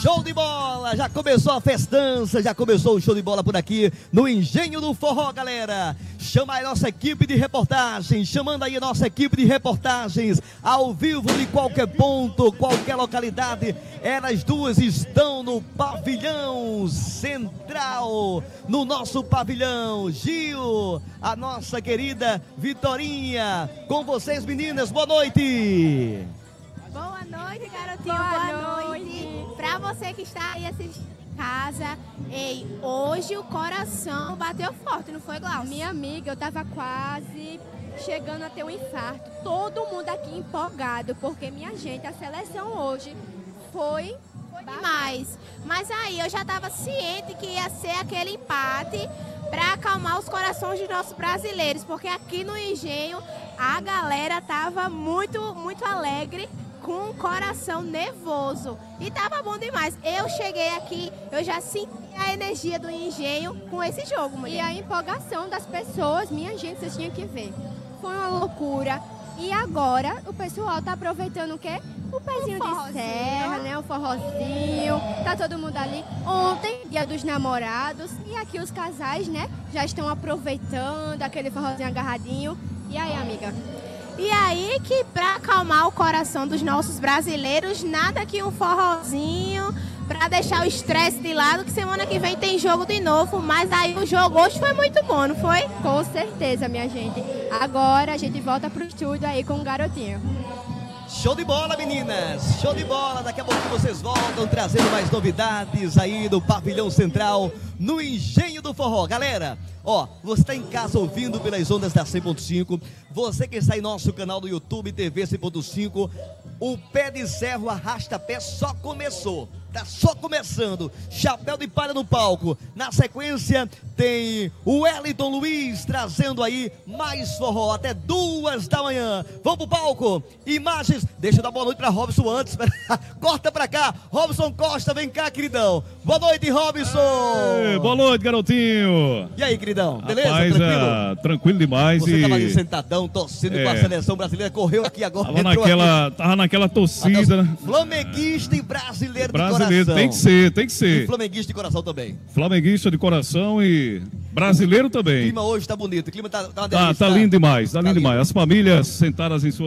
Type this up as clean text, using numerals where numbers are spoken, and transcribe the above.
Show de bola, já começou a festança, já começou o show de bola por aqui no Engenho do Forró, galera. Chama aí a nossa equipe de reportagens, chamando aí a nossa equipe de reportagens, ao vivo de qualquer ponto, qualquer localidade. Elas duas estão no pavilhão central, no nosso pavilhão. Gil, a nossa querida Vitorinha, com vocês meninas, boa noite. Boa noite, garotinho. Boa noite. Pra você que está aí assistindo em casa, hoje o coração bateu forte, não foi, Glaucio? Minha amiga, eu tava quase chegando a ter um infarto. Todo mundo aqui empolgado, porque, minha gente, a seleção hoje foi demais. Mas aí eu já tava ciente que ia ser aquele empate para acalmar os corações dos nossos brasileiros, porque aqui no Engenho a galera tava muito alegre, com o coração nervoso. E tava bom demais. Eu cheguei aqui, eu já senti a energia do Engenho com esse jogo, mulher. E a empolgação das pessoas, minha gente, vocês tinham que ver. Foi uma loucura. E agora o pessoal tá aproveitando o quê? O pezinho de serra, né? O forrozinho. Tá todo mundo ali. Ontem, dia dos namorados. E aqui os casais, né? Já estão aproveitando aquele forrozinho agarradinho. E aí, amiga? E aí que pra acalmar o coração dos nossos brasileiros, nada que um forrozinho pra deixar o estresse de lado, que semana que vem tem jogo de novo. Mas aí o jogo hoje foi muito bom, não foi? Com certeza, minha gente. Agora a gente volta pro estúdio aí com o garotinho. Show de bola, meninas! Show de bola! Daqui a pouco vocês voltam trazendo mais novidades aí do pavilhão central no Engenho do Forró. Galera, ó, você está em casa ouvindo pelas ondas da 100.5, você que está em nosso canal do YouTube TV 100.5, o Pé de Serra, o Arrasta-Pé só começou. Tá só começando, chapéu de palha no palco. Na sequência tem o Wellington Luiz trazendo aí mais forró até 2 da manhã. Vamos pro palco, imagens. Deixa eu dar boa noite pra Robson antes. Corta pra cá, Robson Costa, vem cá, queridão. Boa noite, Robson. Ei, boa noite, garotinho. E aí, queridão, beleza? Rapaz, tranquilo? Tranquilo demais. Você tava ali sentadão, torcendo com a seleção brasileira, correu aqui agora. Tava naquela torcida, né? Flamenguista e brasileiro de coração. Tem que ser. E flamenguista de coração também. Flamenguista de coração e brasileiro também. O clima hoje tá bonito, o clima tá uma delícia. Tá lindo demais, tá lindo demais. As famílias sentadas em suas